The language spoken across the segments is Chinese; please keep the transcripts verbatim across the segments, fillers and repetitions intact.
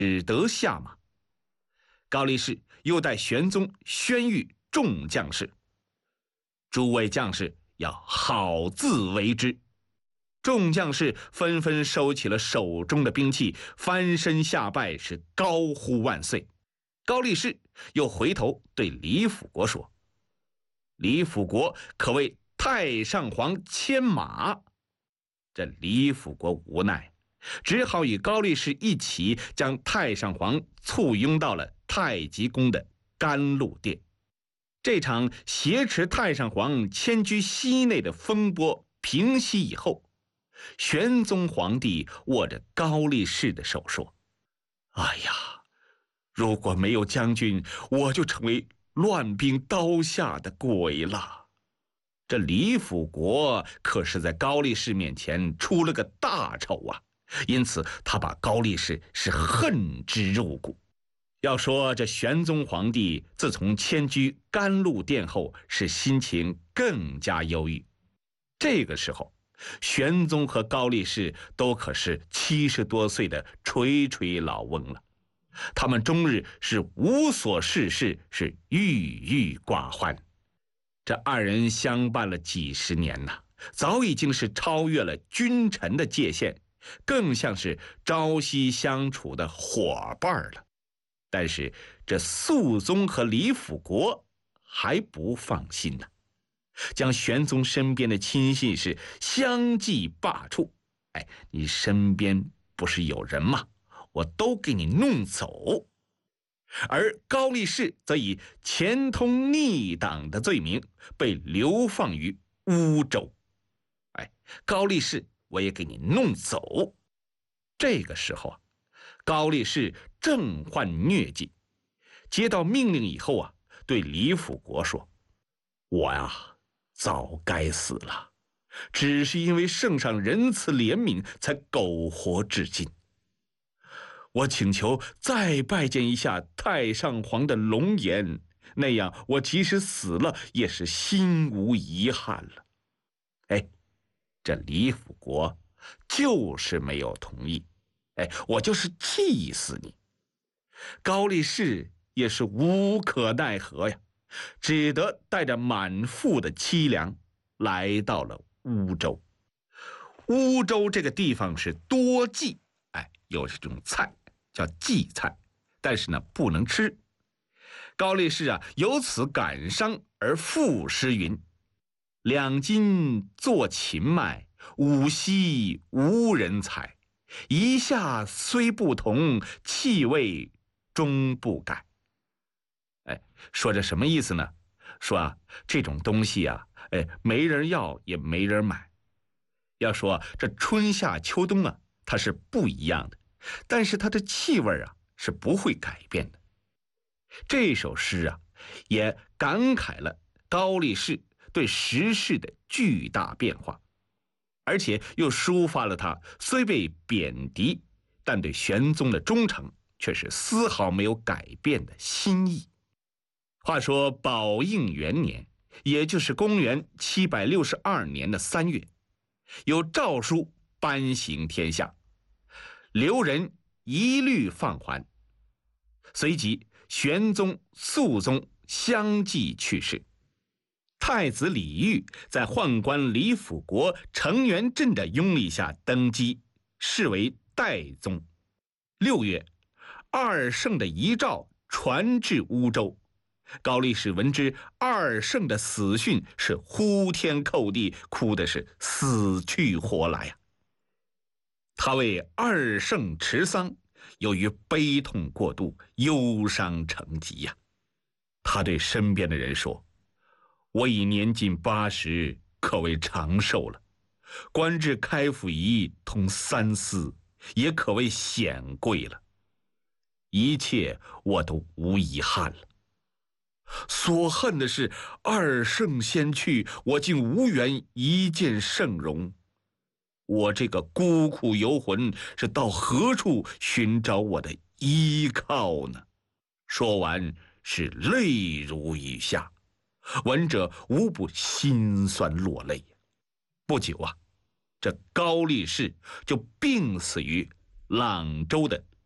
只得下马。高力士又带玄宗宣谕众将士，诸位将士要好自为之。众将士纷纷收起了手中的兵器，翻身下拜，是高呼万岁。高力士又回头对李辅国说：李辅国可为太上皇牵马。这李辅国无奈，只好与高力士一起将太上皇簇拥到了太极宫的甘露殿。这场挟持太上皇迁居西内的风波平息以后，玄宗皇帝握着高力士的手说：哎呀，如果没有将军，我就成为乱兵刀下的鬼了。这李辅国可是在高力士面前出了个大丑啊，因此他把高力士是恨之入骨。要说这玄宗皇帝自从迁居甘露殿后，是心情更加忧郁。这个时候，玄宗和高力士都可是七十多岁的垂垂老翁了，他们终日是无所事事，是郁郁寡欢。这二人相伴了几十年呐，早已经是超越了君臣的界限，更像是朝夕相处的伙伴了。但是这肃宗和李辅国还不放心呢，将玄宗身边的亲信是相继罢黜。哎，你身边不是有人吗？我都给你弄走。而高力士则以前通逆党的罪名被流放于乌州。哎，高力士我也给你弄走。这个时候啊，高力士正患疟疾，接到命令以后啊，对李辅国说：我呀，早该死了，只是因为圣上仁慈怜悯，才苟活至今。我请求再拜见一下太上皇的龙颜，那样我即使死了也是心无遗憾了。哎，这李辅国就是没有同意。哎，我就是气死你。高力士也是无可奈何呀，只得带着满腹的凄凉来到了乌州。乌州这个地方是多荠，哎，有这种菜叫荠菜，但是呢不能吃。高力士啊由此感伤而赋诗云：两襟作秦迈，五溪无人采。一下虽不同，气味终不改。哎，说这什么意思呢？说啊，这种东西啊，哎，没人要也没人买。要说这春夏秋冬啊，它是不一样的，但是它的气味啊是不会改变的。这首诗啊，也感慨了高力士对时事的巨大变化，而且又抒发了他虽被贬谪，但对玄宗的忠诚却是丝毫没有改变的心意。话说宝应元年，也就是公元七百六十二年的三月，有诏书颁行天下，留人一律放还。随即玄宗、肃宗相继去世。太子李煜在宦官李辅国、程元振的拥立下登基，是为代宗。六月，二圣的遗诏传至乌州。高力士闻知二圣的死讯，是呼天叩地，哭的是死去活来呀、啊。他为二圣持丧，由于悲痛过度，忧伤成疾呀、啊。他对身边的人说：我已年近八十，可谓长寿了，官至开府仪同三司，也可谓显贵了，一切我都无遗憾了。所恨的是二圣先去，我竟无缘一见圣容。我这个孤苦游魂，是到何处寻找我的依靠呢？说完是泪如雨下，闻者无不心酸落泪。不久啊，这高力士就病死于朗州的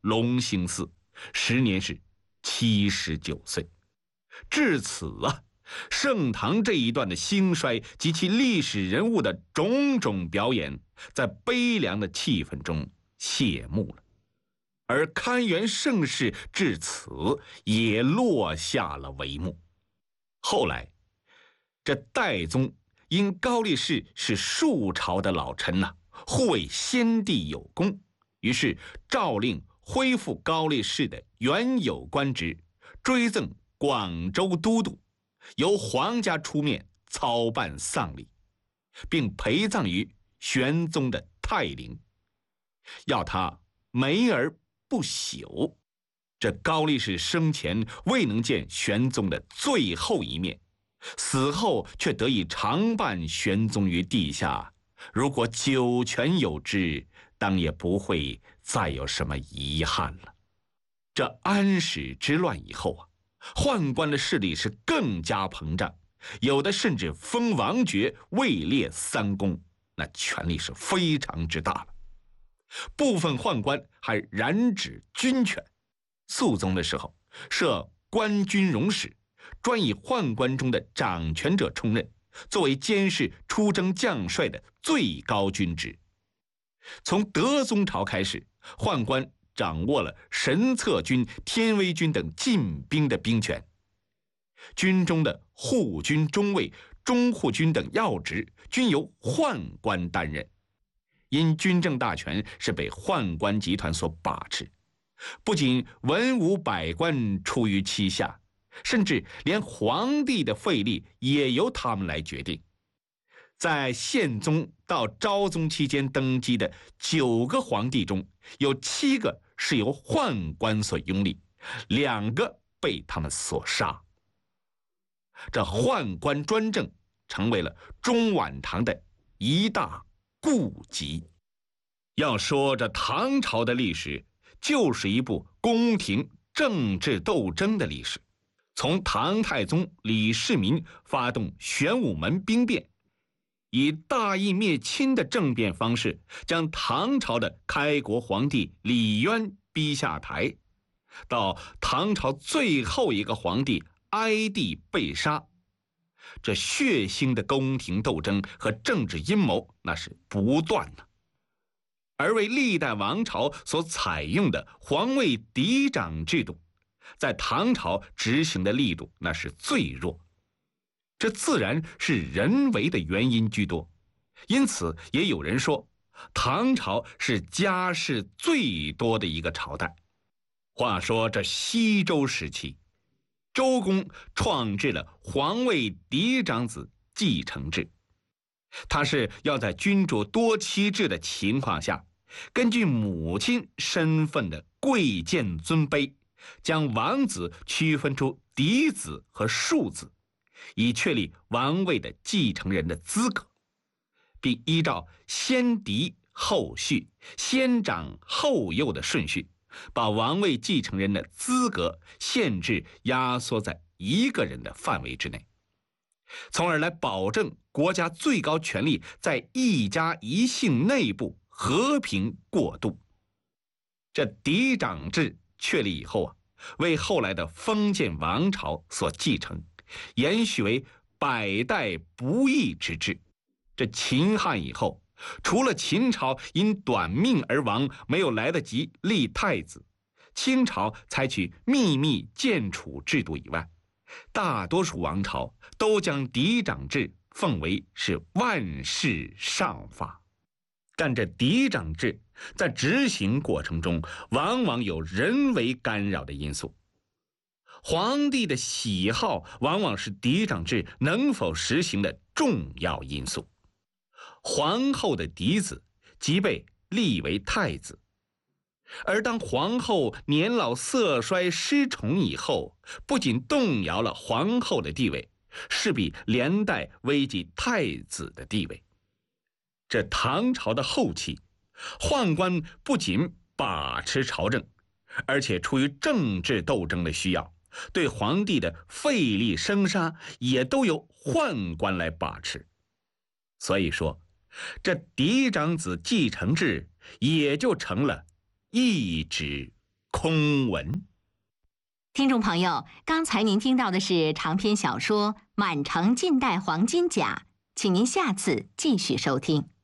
隆兴寺，时年是七十九岁。至此啊，盛唐这一段的兴衰及其历史人物的种种表演，在悲凉的气氛中谢幕了，而开元盛世至此也落下了帷幕。后来，这代宗因高力士是数朝的老臣呐、啊，护卫先帝有功，于是诏令恢复高力士的原有官职，追赠广州都督，由皇家出面操办丧礼，并陪葬于玄宗的泰陵，要他梅而不朽。这高力士生前未能见玄宗的最后一面，死后却得以常伴玄宗于地下，如果九泉有知，当也不会再有什么遗憾了。这安史之乱以后啊，宦官的势力是更加膨胀，有的甚至封王爵，位列三公，那权力是非常之大了。部分宦官还染指军权。肃宗的时候，设官军容使，专以宦官中的掌权者充任，作为监视出征将帅的最高军职。从德宗朝开始，宦官掌握了神策军、天威军等禁兵的兵权，军中的护军中尉、中护军等要职均由宦官担任。因军政大权是被宦官集团所把持，不仅文武百官出于其下，甚至连皇帝的废立也由他们来决定。在宪宗到昭宗期间登基的九个皇帝中，有七个是由宦官所拥立，两个被他们所杀。这宦官专政成为了中晚唐的一大痼疾。要说这唐朝的历史，就是一部宫廷政治斗争的历史。从唐太宗李世民发动玄武门兵变，以大义灭亲的政变方式将唐朝的开国皇帝李渊逼下台，到唐朝最后一个皇帝哀帝被杀，这血腥的宫廷斗争和政治阴谋那是不断的。而为历代王朝所采用的皇位嫡长制度，在唐朝执行的力度那是最弱，这自然是人为的原因居多。因此也有人说，唐朝是家事最多的一个朝代。话说这西周时期，周公创制了皇位嫡长子继承制，他是要在君主多妻制的情况下，根据母亲身份的贵贱尊卑，将王子区分出嫡子和庶子，以确立王位的继承人的资格，并依照先嫡后续、先长后幼的顺序，把王位继承人的资格限制压缩在一个人的范围之内，从而来保证国家最高权力在一家一姓内部和平过渡。这嫡长制确立以后啊，为后来的封建王朝所继承，延续为百代不易之制。这秦汉以后，除了秦朝因短命而亡，没有来得及立太子，清朝采取秘密建储制度以外，大多数王朝都将嫡长制奉为是万世上法。但这嫡长制在执行过程中，往往有人为干扰的因素。皇帝的喜好往往是嫡长制能否实行的重要因素。皇后的嫡子即被立为太子，而当皇后年老色衰失宠以后，不仅动摇了皇后的地位，势必连带危及太子的地位。这唐朝的后期，宦官不仅把持朝政，而且出于政治斗争的需要，对皇帝的废立生杀也都由宦官来把持。所以说，这嫡长子继承制也就成了一纸空文。 听众朋友，刚才您听到的是长篇小说《满城尽带黄金甲》，请您下次继续收听。